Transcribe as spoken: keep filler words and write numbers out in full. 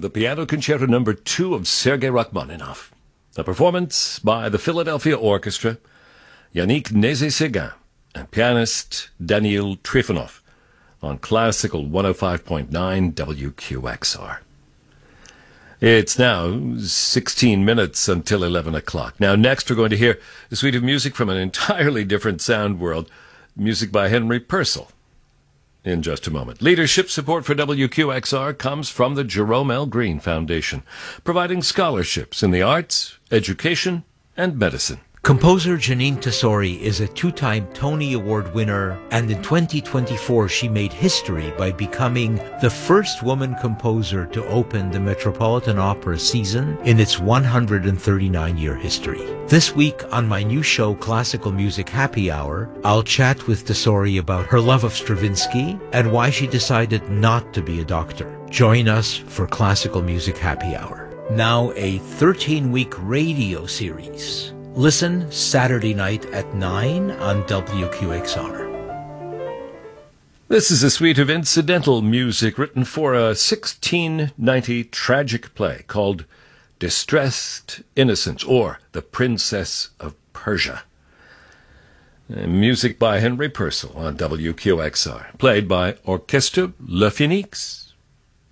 the Piano Concerto Number Two of Sergei Rachmaninoff, a performance by the Philadelphia Orchestra, Yannick Nézet-Séguin, and pianist Daniil Trifonov on Classical one oh five point nine W Q X R. It's now sixteen minutes until eleven o'clock. Now, next we're going to hear a suite of music from an entirely different sound world, music by Henry Purcell. In just a moment. Leadership support for W Q X R comes from the Jerome L. Green Foundation, providing scholarships in the arts, education, and medicine. Composer Jeanine Tesori is a two-time Tony Award winner, and in twenty twenty-four she made history by becoming the first woman composer to open the Metropolitan Opera season in its one hundred thirty-nine year history. This week on my new show, Classical Music Happy Hour, I'll chat with Tesori about her love of Stravinsky and why she decided not to be a doctor. Join us for Classical Music Happy Hour. Now a thirteen week radio series. Listen Saturday night at nine on W Q X R. This is a suite of incidental music written for a sixteen ninety tragic play called Distressed Innocence, or The Princess of Persia. Music by Henry Purcell on W Q X R, played by Orchestre Le Phoenix.